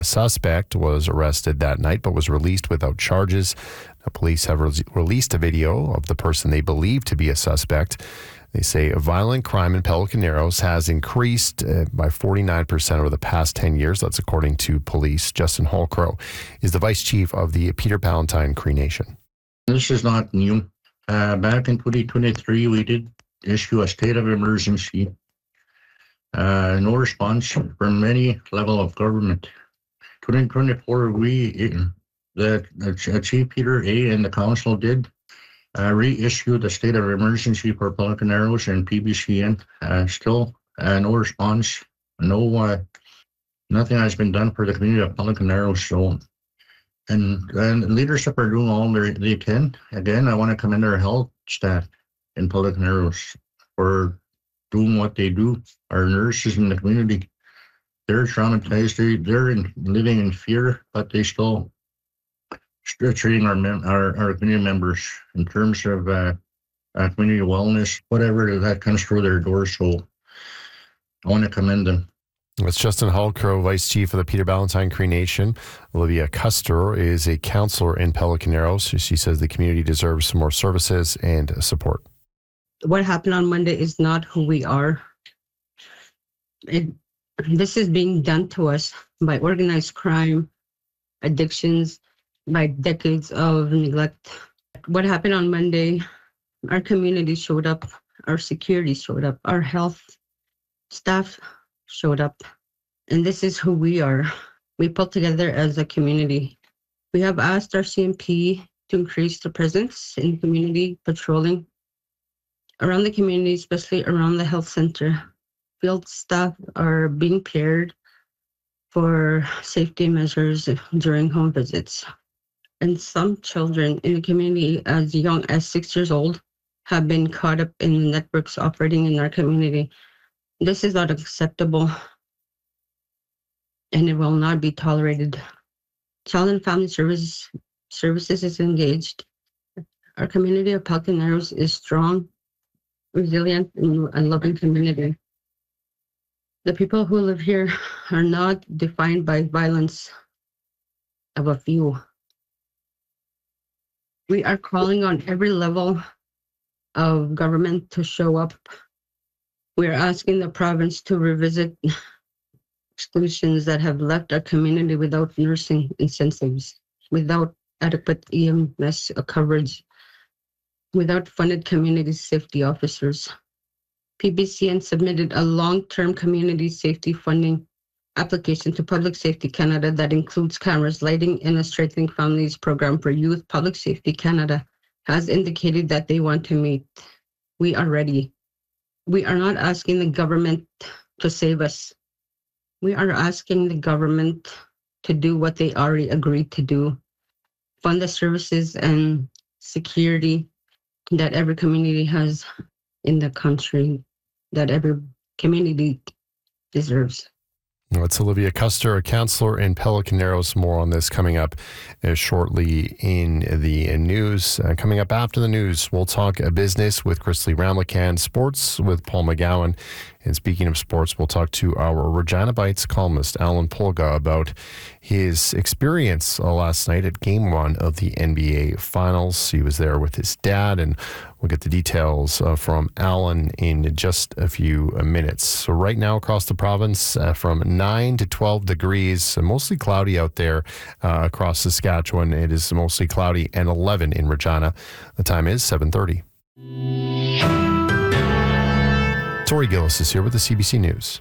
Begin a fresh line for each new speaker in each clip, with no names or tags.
suspect was arrested that night but was released without charges. The police have released a video of the person they believe to be a suspect. They say violent crime in Pelican Narrows has increased by 49% over the past 10 years. That's according to police. Justin Holcrow is the vice chief of the Peter Ballantyne Cree Nation.
This is not new. Back in 2023, we did issue a state of emergency. No response from any level of government. 2024, the Chief Peter A. and the council did reissue the state of emergency for Pelican Narrows and PBCN. Still no response. Nothing has been done for the community of Pelican Narrows. So, and leadership are doing all they can. Again, I want to commend our health staff in Pelican Narrows for doing what they do. Our nurses in the community, they're traumatized. They're living in fear, but they still treating our community members in terms of community wellness, whatever that comes through their doors. So I want to commend them.
That's Justin Holcrow, Vice Chief of the Peter Ballantyne Cree Nation. Olivia Custer is a counselor in Pelican Narrows. She says the community deserves some more services and support.
What happened on Monday is not who we are. This is being done to us by organized crime, addictions, by decades of neglect. What happened on Monday, our community showed up, our security showed up, our health staff showed up, and this is who we are. We pulled together as a community. We have asked our CMP to increase the presence in community patrolling around the community, especially around the health center. Field staff are being paired for safety measures during home visits. And some children in the community as young as 6 years old have been caught up in networks operating in our community. This is not acceptable, and it will not be tolerated. Child and Family Services is engaged. Our community of Pelican Narrows is strong, resilient, and loving community. The people who live here are not defined by violence of a few. We are calling on every level of government to show up. We are asking the province to revisit exclusions that have left our community without nursing incentives, without adequate EMS coverage, without funded community safety officers. PBCN submitted a long-term community safety funding application to Public Safety Canada that includes cameras, lighting, and a Strengthening Families program for youth. Public Safety Canada has indicated that they want to meet. We are ready. We are not asking the government to save us. We are asking the government to do what they already agreed to do, fund the services and security that every community has in the country, that every community deserves.
It's Olivia Custer, a counselor in Pelican Narrows. More on this coming up shortly in the news. Coming up after the news, we'll talk business with Chrisley Ramlichan, sports with Paul McGowan. And speaking of sports, we'll talk to our Regina Bites columnist, Alan Polga, about his experience last night at Game 1 of the NBA Finals. He was there with his dad, and we'll get the details from Alan in just a few minutes. So right now across the province, from 9 to 12 degrees, mostly cloudy out there across Saskatchewan. It is mostly cloudy, and 11 in Regina. The time is 7:30. Tori Gillis is here with the CBC News.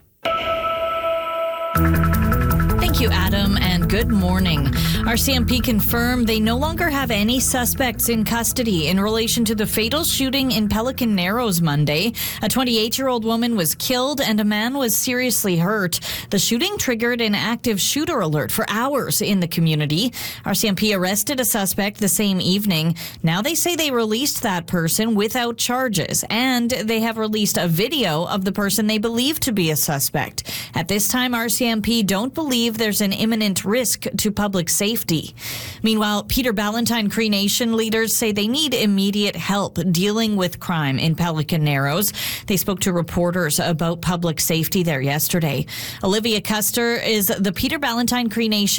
Thank you, Adam, and good morning. RCMP confirmed they no longer have any suspects in custody in relation to the fatal shooting in Pelican Narrows Monday. A 28-year-old woman was killed and a man was seriously hurt. The shooting triggered an active shooter alert for hours in the community. RCMP arrested a suspect the same evening. Now they say they released that person without charges, and they have released a video of the person they believe to be a suspect. At this time, RCMP don't believe there's an imminent risk risk to public safety. Meanwhile, Peter Ballantyne Cree Nation leaders say they need immediate help dealing with crime in Pelican Narrows. They spoke to reporters about public safety there yesterday. Olivia Custer is the Peter Ballantyne Cree Nation